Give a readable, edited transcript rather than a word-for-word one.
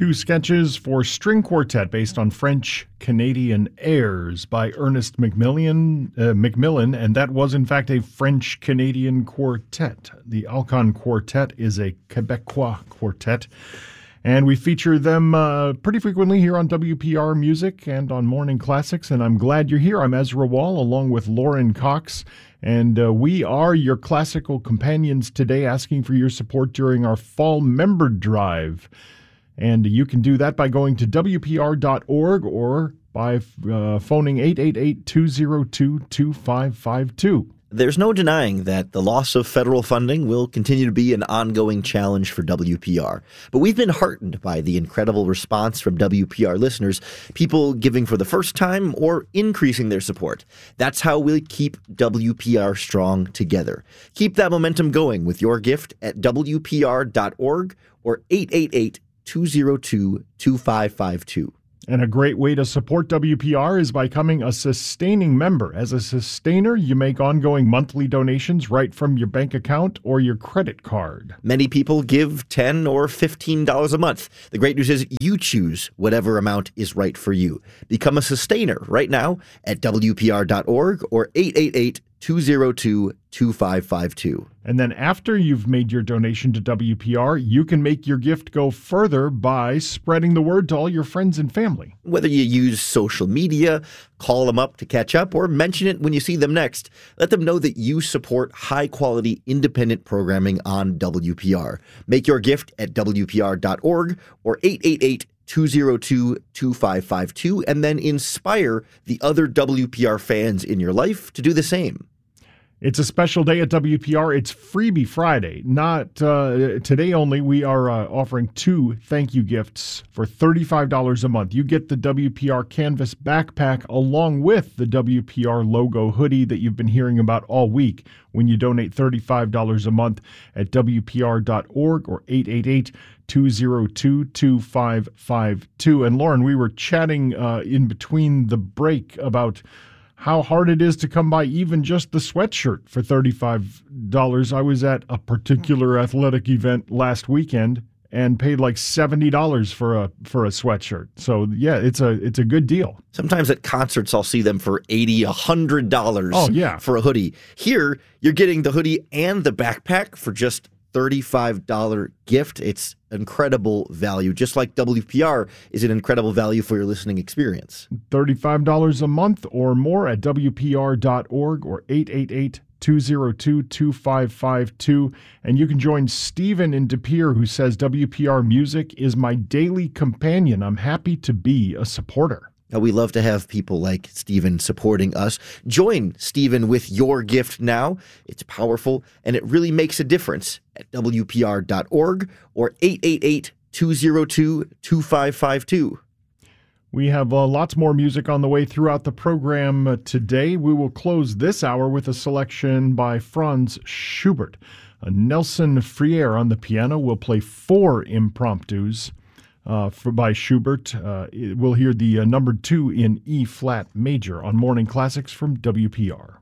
Two sketches for string quartet based on French-Canadian airs by Ernest Macmillan, and that was in fact a French-Canadian quartet. The Alcan Quartet is a Quebecois quartet, and we feature them pretty frequently here on WPR Music and on Morning Classics, and I'm glad you're here. I'm Ezra Wall along with Lauren Cox, and we are your classical companions today, asking for your support during our fall member drive. And you can do that by going to WPR.org or by phoning 888-202-2552. There's no denying that the loss of federal funding will continue to be an ongoing challenge for WPR. But we've been heartened by the incredible response from WPR listeners, people giving for the first time or increasing their support. That's how we'll keep WPR strong together. Keep that momentum going with your gift at WPR.org or 888-202-2552. And a great way to support WPR is by becoming a sustaining member. As a sustainer, you make ongoing monthly donations right from your bank account or your credit card. Many people give $10 or $15 a month. The great news is you choose whatever amount is right for you. Become a sustainer right now at WPR.org or 888-202-2552. And then after you've made your donation to WPR, you can make your gift go further by spreading the word to all your friends and family. Whether you use social media, call them up to catch up, or mention it when you see them next, let them know that you support high-quality independent programming on WPR. Make your gift at WPR.org or 888-202-2552, and then inspire the other WPR fans in your life to do the same. It's a special day at WPR. It's Freebie Friday. Not today only. We are offering two thank you gifts for $35 a month. You get the WPR Canvas backpack along with the WPR logo hoodie that you've been hearing about all week when you donate $35 a month at WPR.org or 888-202-2552. And Lauren, we were chatting in between the break about how hard it is to come by even just the sweatshirt for $35. I was at a particular athletic event last weekend and paid like $70 for a sweatshirt. So yeah, it's a good deal. Sometimes at concerts I'll see them for $80, $100 for a hoodie. Here, you're getting the hoodie and the backpack for just $35 gift. It's incredible value, just like WPR is an incredible value for your listening experience. $35 a month or more at WPR.org or 888-202-2552. And you can join Stephen in De Pere, who says, WPR Music is my daily companion. I'm happy to be a supporter. We love to have people like Stephen supporting us. Join Stephen with your gift now. It's powerful, and it really makes a difference at WPR.org or 888-202-2552. We have lots more music on the way throughout the program today. We will close this hour with a selection by Franz Schubert. Nelson Friere on the piano will play four impromptus by Schubert. We'll hear the number 2 in E-flat major on Morning Classics from WPR.